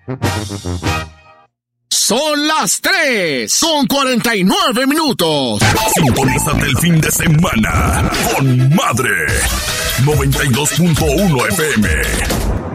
Son las 3:49. Sintonízate el fin de semana con Madre 92.1 FM.